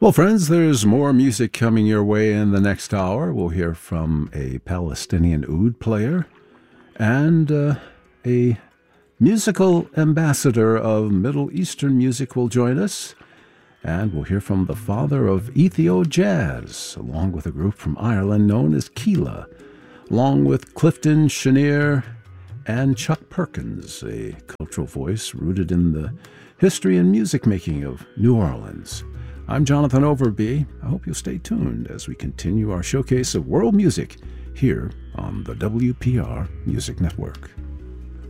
Well, friends, there's more music coming your way in the next hour. We'll hear from a Palestinian oud player and a musical ambassador of Middle Eastern music will join us. And we'll hear from the father of Ethio Jazz, along with a group from Ireland known as Keela, along with Clifton Chenier and Chuck Perkins, a cultural voice rooted in the history and music making of New Orleans. I'm Jonathan Overby. I hope you'll stay tuned as we continue our showcase of world music here on the WPR Music Network.